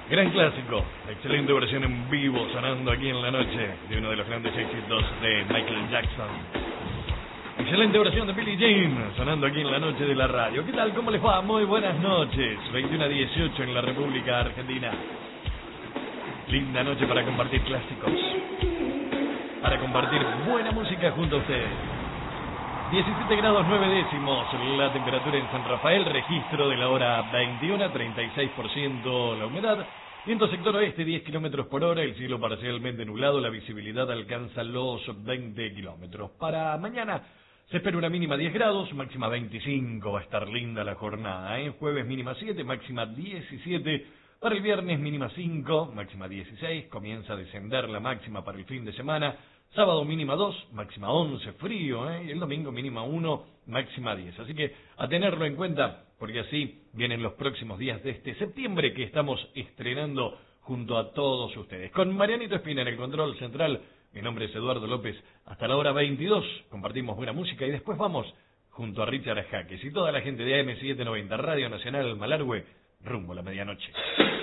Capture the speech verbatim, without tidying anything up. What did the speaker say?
Gran clásico, excelente versión en vivo sonando aquí en la noche de uno de los grandes éxitos de Michael Jackson. Excelente versión de Billie Jean sonando aquí en la noche de la radio. ¿Qué tal? ¿Cómo les va? Muy buenas noches. veintiuno a dieciocho en la República Argentina. Linda noche para compartir clásicos, para compartir buena música junto a ustedes. diecisiete grados nueve décimos la temperatura en San Rafael, registro de la hora veintiuno, treinta y seis por ciento la humedad. Viento sector oeste, diez kilómetros por hora, el cielo parcialmente nublado, la visibilidad alcanza los veinte kilómetros. Para mañana se espera una mínima diez grados, máxima veinticinco, va a estar linda la jornada, ¿eh? Jueves mínima siete, máxima diecisiete, para el viernes mínima cinco, máxima dieciséis, comienza a descender la máxima para el fin de semana. Sábado mínima dos, máxima once, frío, ¿eh? Y el domingo mínima uno, máxima diez. Así que a tenerlo en cuenta, porque así vienen los próximos días de este septiembre que estamos estrenando junto a todos ustedes. Con Marianito Espina en el control central, mi nombre es Eduardo López. Hasta la hora veintidós compartimos buena música y después vamos junto a Richard Jaques y toda la gente de A M setecientos noventa, Radio Nacional Malargüe, rumbo a la medianoche.